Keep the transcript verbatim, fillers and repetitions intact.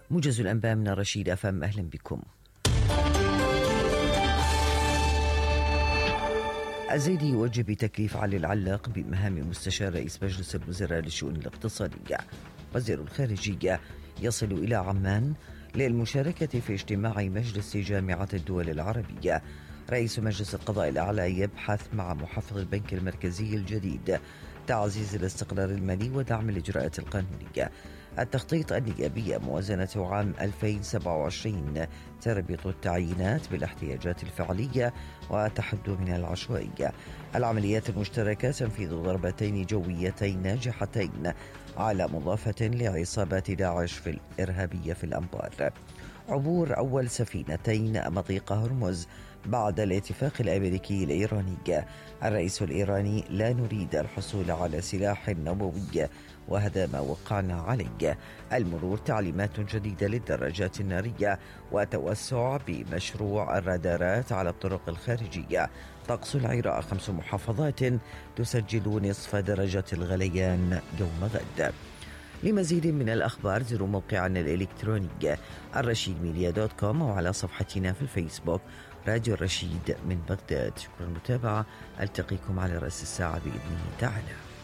موجز الأنباء من الرشيد أف أم، أهلا بكم. الزيدي يوجه بتكليف علي العلاق بمهام مستشار رئيس مجلس الوزراء للشؤون الاقتصادية. وزير الخارجية يصل إلى عمان للمشاركة في اجتماع مجلس جامعة الدول العربية. رئيس مجلس القضاء الأعلى يبحث مع محافظ البنك المركزي الجديد تعزيز الاستقرار المالي ودعم الإجراءات القانونية. التخطيط النيابي موازنة عام ألفين وسبعة وعشرين تربط التعيينات بالاحتياجات الفعلية وتحد من العشوائية. العمليات المشتركة تنفيذ ضربتين جويتين ناجحتين على مضافة لعصابات داعش في الإرهابية في الأنبار. عبور أول سفينتين مضيق هرمز بعد الاتفاق الأمريكي الإيراني. الرئيس الإيراني: لا نريد الحصول على سلاح نووي وهذا ما وقعنا عليه. المرور: تعليمات جديدة للدراجات النارية وتوسع بمشروع الرادارات على الطرق الخارجية. طقس العراق: خمس محافظات تسجل نصف درجة الغليان يوم غد. لمزيد من الأخبار زوروا موقعنا الإلكتروني الرشيد ميديا دوت كوم وعلى صفحتنا في الفيسبوك راديو الرشيد من بغداد. شكرا للمتابعة، ألتقيكم على رأس الساعة بإذن الله تعالى.